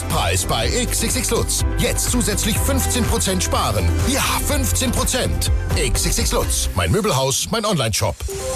Aufpreis bei XXX Lutz. Jetzt zusätzlich 15% sparen. Ja, 15%. XXX Lutz. Mein Möbelhaus, mein Onlineshop.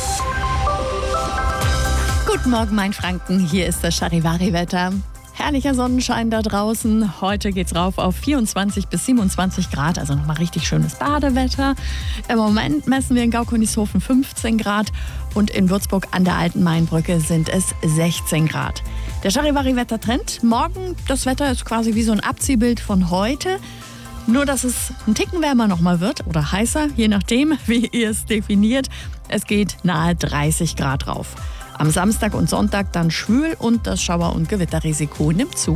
Guten Morgen, mein Franken. Hier ist das Charivari-Wetter. Herrlicher Sonnenschein da draußen. Heute geht's rauf auf 24 bis 27 Grad, also nochmal richtig schönes Badewetter. Im Moment messen wir in Gaukönigshofen 15 Grad und in Würzburg an der Alten Mainbrücke sind es 16 Grad. Der Charivari-Wettertrend. Morgen, das Wetter ist quasi wie so ein Abziehbild von heute. Nur, dass es ein Ticken wärmer nochmal wird oder heißer, je nachdem, wie ihr es definiert. Es geht nahe 30 Grad rauf. Am Samstag und Sonntag dann schwül und das Schauer- und Gewitterrisiko nimmt zu.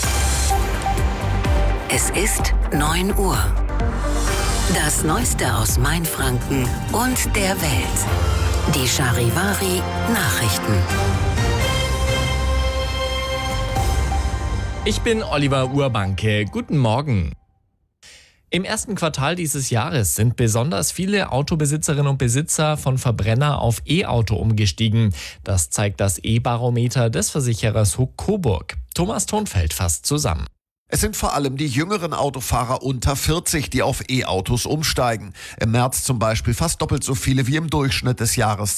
Es ist 9 Uhr. Das Neueste aus Mainfranken und der Welt. Die Charivari Nachrichten. Ich bin Oliver Urbanke. Guten Morgen. Im ersten Quartal dieses Jahres sind besonders viele Autobesitzerinnen und Besitzer von Verbrenner auf E-Auto umgestiegen. Das zeigt das E-Barometer des Versicherers Huck Coburg. Thomas Thonfeld fasst zusammen. Es sind vor allem die jüngeren Autofahrer unter 40, die auf E-Autos umsteigen. Im März zum Beispiel fast doppelt so viele wie im Durchschnitt des Jahres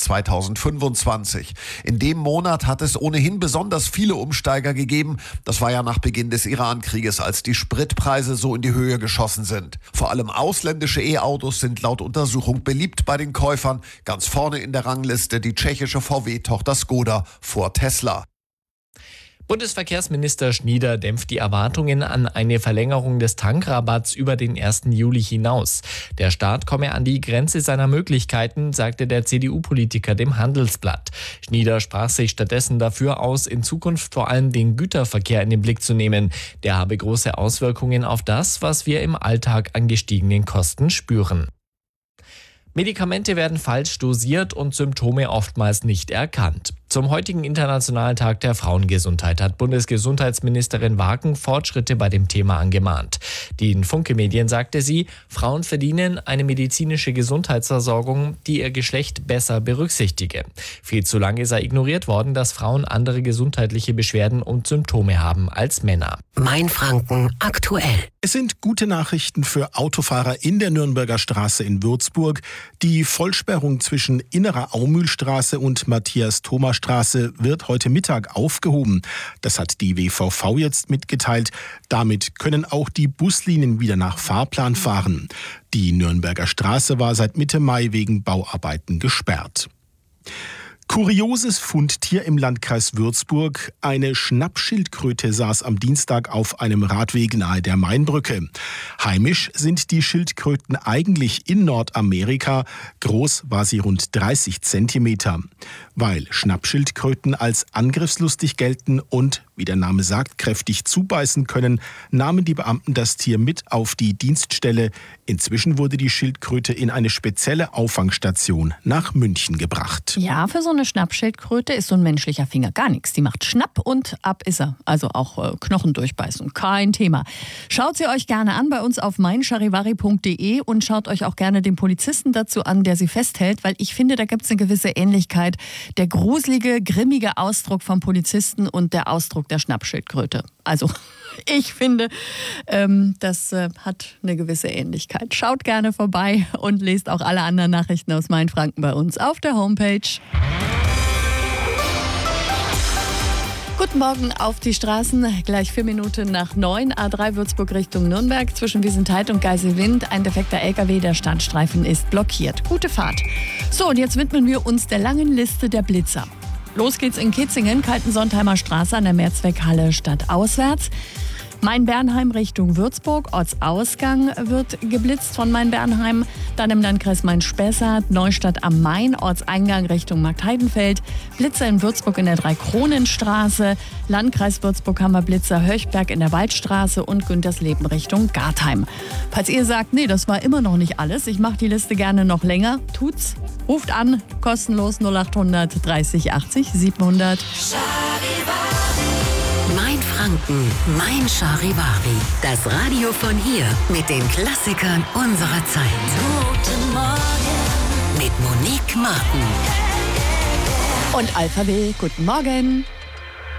2025. In dem Monat hat es ohnehin besonders viele Umsteiger gegeben. Das war ja nach Beginn des Iran-Krieges, als die Spritpreise so in die Höhe geschossen sind. Vor allem ausländische E-Autos sind laut Untersuchung beliebt bei den Käufern. Ganz vorne in der Rangliste die tschechische VW-Tochter Skoda vor Tesla. Bundesverkehrsminister Schnieder dämpft die Erwartungen an eine Verlängerung des Tankrabatts über den 1. Juli hinaus. Der Staat komme an die Grenze seiner Möglichkeiten, sagte der CDU-Politiker dem Handelsblatt. Schnieder sprach sich stattdessen dafür aus, in Zukunft vor allem den Güterverkehr in den Blick zu nehmen. Der habe große Auswirkungen auf das, was wir im Alltag an gestiegenen Kosten spüren. Medikamente werden falsch dosiert und Symptome oftmals nicht erkannt. Zum heutigen Internationalen Tag der Frauengesundheit hat Bundesgesundheitsministerin Wagen Fortschritte bei dem Thema angemahnt. Den Funke-Medien sagte sie, Frauen verdienen eine medizinische Gesundheitsversorgung, die ihr Geschlecht besser berücksichtige. Viel zu lange sei ignoriert worden, dass Frauen andere gesundheitliche Beschwerden und Symptome haben als Männer. Mainfranken aktuell. Es sind gute Nachrichten für Autofahrer in der Nürnberger Straße in Würzburg. Die Vollsperrung zwischen Innerer Aumühlstraße und Matthias-Thoma-Straße wird heute Mittag aufgehoben. Das hat die WVV jetzt mitgeteilt. Damit können auch die Buslinien wieder nach Fahrplan fahren. Die Nürnberger Straße war seit Mitte Mai wegen Bauarbeiten gesperrt. Kurioses Fundtier im Landkreis Würzburg. Eine Schnappschildkröte saß am Dienstag auf einem Radweg nahe der Mainbrücke. Heimisch sind die Schildkröten eigentlich in Nordamerika. Groß war sie rund 30 Zentimeter. Weil Schnappschildkröten als angriffslustig gelten und, wie der Name sagt, kräftig zubeißen können, nahmen die Beamten das Tier mit auf die Dienststelle. Inzwischen wurde die Schildkröte in eine spezielle Auffangstation nach München gebracht. Ja, für so eine Schnappschildkröte ist so ein menschlicher Finger gar nichts. Die macht Schnapp und ab ist er. Also auch Knochen durchbeißen, kein Thema. Schaut sie euch gerne an bei uns auf meincharivari.de und schaut euch auch gerne den Polizisten dazu an, der sie festhält, weil ich finde, da gibt es eine gewisse Ähnlichkeit. Der gruselige, grimmige Ausdruck vom Polizisten und der Ausdruck der Schnappschildkröte. Also ich finde, das hat eine gewisse Ähnlichkeit. Schaut gerne vorbei und lest auch alle anderen Nachrichten aus Mainfranken bei uns auf der Homepage. Guten Morgen auf die Straßen, gleich 4 Minuten nach 9, A3 Würzburg Richtung Nürnberg, zwischen Wiesenthal und Geiselwind, ein defekter LKW, der Standstreifen ist blockiert. Gute Fahrt. So, und jetzt widmen wir uns der langen Liste der Blitzer. Los geht's in Kitzingen, Kaltensontheimer Straße an der Mehrzweckhalle stadtauswärts. Main-Bernheim Richtung Würzburg, Ortsausgang wird geblitzt von Main-Bernheim. Dann im Landkreis Main-Spessart, Neustadt am Main, Ortseingang Richtung Marktheidenfeld. Blitzer in Würzburg in der Dreikronenstraße. Landkreis Würzburg haben wir Blitzer Höchberg in der Waldstraße und Güntersleben Richtung Gartheim. Falls ihr sagt, nee, das war immer noch nicht alles, ich mache die Liste gerne noch länger, tut's. Ruft an, kostenlos 0800 30 80 700. Mainfranken, mein Charivari. Das Radio von hier mit den Klassikern unserer Zeit. Guten Morgen mit Monique Martin. Und Alpha Will, guten Morgen.